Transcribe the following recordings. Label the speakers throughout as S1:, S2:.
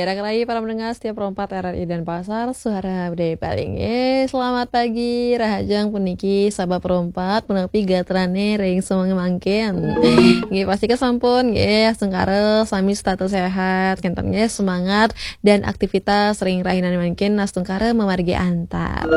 S1: Rai para pendengar setiap perempat RRI dan Pasar Suara Budaya Paling. Selamat pagi Rahajang puniki sabab perempat menepi gatrane ring semangke mangken. Pasti kesampun sengkare sami status sehat kenten semangat dan aktivitas ring rahinan mangken nastungkare memargi antar.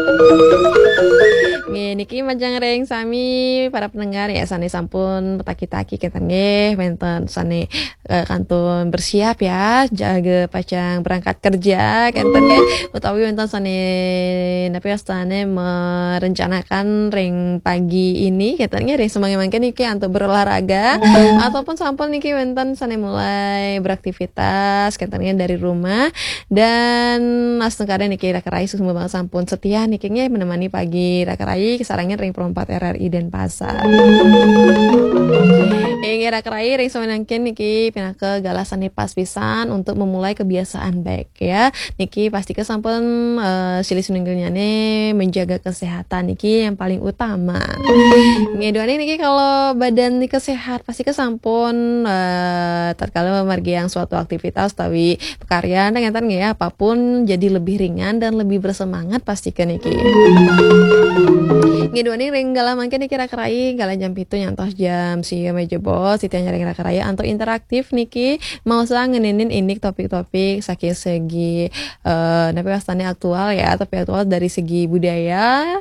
S1: Niki majang ring sami para pendengar ya sane sampun petaki-taki kenten menten sane kantun bersiap ya jaga pacang berangkat kerja kenten utawi wonten sane napi astane merencanakan ring pagi ini kenten ring semangke mangke niki untuk berolahraga ataupun sampun niki wonten sane mulai beraktivitas kenten dari rumah dan astengkare niki Rakarai sumber sampun setia niki menemani pagi Rakarai kesarangnya ring perempat RRI dan Pasar. Rakarai ring semangke niki pinake galasan pas pisan untuk memulai kebiasaan baik ya. Niki pasti kesampun silih suninggelnyane menjaga kesehatan niki yang paling utama. Ngedoane niki kalau badan niki sehat pasti kesampun tatkala memargi yang suatu aktivitas tawi pekaryan ngenten ya apapun jadi lebih ringan dan lebih bersemangat pasti ke niki. Ngedoane ring gala mangke niki Rakarai gala jam 7 nyantos jam si meja bos titian ring Rakarai untuk interaktif niki mau ngenenin ini topik-topik saking segi napi wastane aktual ya tapi aktual dari segi budaya.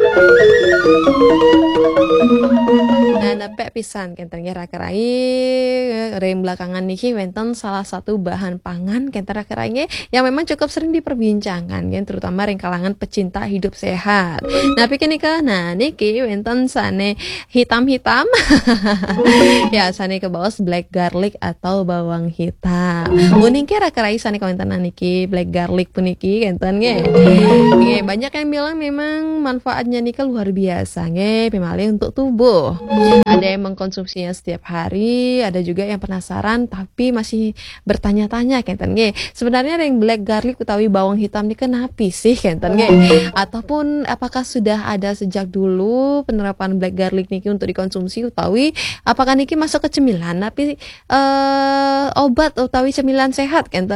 S1: Nah, napek pisan kenten Rakarai rem belakangan niki wenten salah satu bahan pangan kenten Rakarai yang memang cukup sering diperbincangkan kan terutama ring kalangan pecinta hidup sehat. Nah, pikir nikah nah niki wenten sane hitam-hitam ya sane ke bawah black garlic atau bawang hitam. Uning Rakarai sane komentan niki black garlic puniki kenten banyak yang bilang memang manfaatnya nika luar biasa memang untuk tubuh. Ada yang mengkonsumsinya setiap hari, ada juga yang penasaran tapi masih bertanya-tanya kenten sebenarnya yang black garlic utawi bawang hitam ini kenapa sih kenten ataupun apakah sudah ada sejak dulu penerapan black garlic niki untuk dikonsumsi utawi apakah niki masuk ke cemilan tapi obat utawi cemilan sehat kenten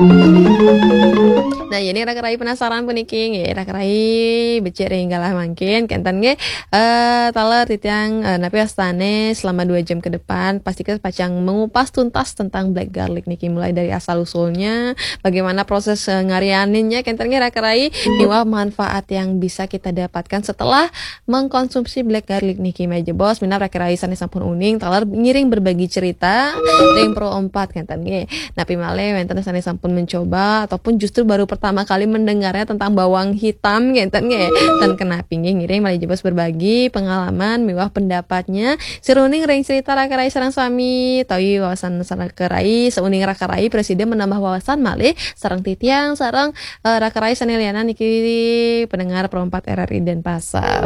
S1: Nah ini Rakarai penasaran puniki Rakarai becek ringgalah mangkin kenten taler titiang napi astane selama 2 jam ke depan pasti pacang mengupas tuntas tentang black garlic niki mulai dari asal usulnya bagaimana proses ngarianinnya kenten Rakarai niwa manfaat yang bisa kita dapatkan setelah mengkonsumsi black garlic niki meja bos minap Rakarai sane sampun uning taler ngiring berbagi cerita ring pro 4 kenten napi male wenten sane sampun mencoba ataupun justru baru pertama kali mendengarnya tentang bawang hitam kenten dan kenapa ngiring malah jebos berbagi pengalaman mewah pendapatnya seruning ring cerita Rakarai sareng sami tawi wawasan Rakarai seuning Rakarai presiden menambah wawasan malih sareng titiang sareng Rakarai saneliana niki pendengar perempat RRI dan Pasar.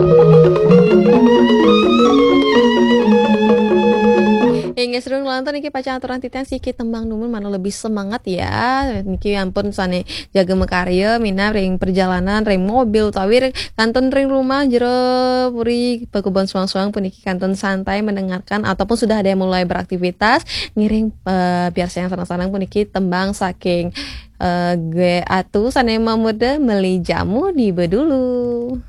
S1: Hingga seru ngelantar niki pacar aturan titian sikit tembang numun mana lebih semangat ya niki ampun sane jaga mekarya mina ring perjalanan ring mobil tawir kanton ring rumah jero puri pekebon suang-suang puniki kanton santai mendengarkan ataupun sudah ada yang mulai beraktivitas ngiring biar sayang senang-senang puniki tembang saking gue atu sane mamuda meli jamu di bedulu.